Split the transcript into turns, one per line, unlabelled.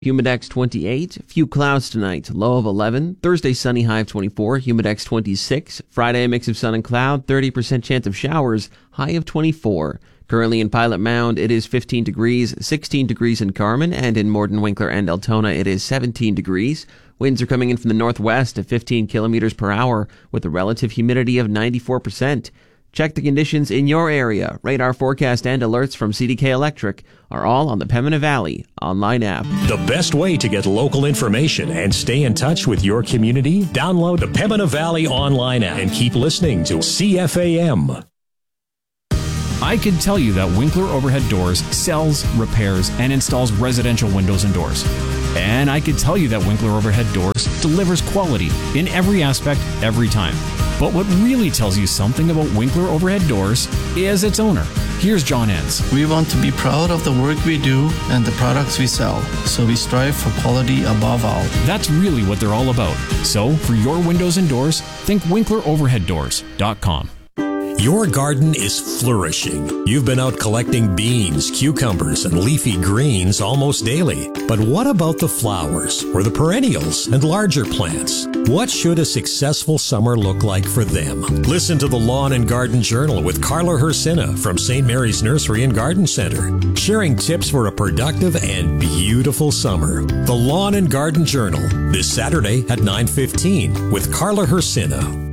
Humidex 28, few clouds tonight, low of 11. Thursday, sunny, high of 24. Humidex 26. Friday, a mix of sun and cloud, 30% chance of showers, high of 24. Currently in Pilot Mound, it is 15 degrees, 16 degrees in Carmen, and in Morden, Winkler, and Altona, it is 17 degrees. Winds are coming in from the northwest at 15 kilometers per hour, with a relative humidity of 94%. Check the conditions in your area. Radar forecast and alerts from CDK Electric are all on the Pembina Valley online app.
The best way to get local information and stay in touch with your community? Download the Pembina Valley online app and keep listening to CFAM.
I can tell you that Winkler Overhead Doors sells, repairs, and installs residential windows and doors. And I can tell you that Winkler Overhead Doors delivers quality in every aspect, every time. But what really tells you something about Winkler Overhead Doors is its owner. Here's John Enns.
We want to be proud of the work we do and the products we sell, so we strive for quality above all.
That's really what they're all about. So, for your windows and doors, think WinklerOverheadDoors.com.
Your garden is flourishing. You've been out collecting beans, cucumbers, and leafy greens almost daily. But what about the flowers, or the perennials, and larger plants? What should a successful summer look like for them? Listen to the Lawn and Garden Journal with Carla Hersina from St. Mary's Nursery and Garden Center, sharing tips for a productive and beautiful summer. The Lawn and Garden Journal, this Saturday at 9:15 with Carla Hersina.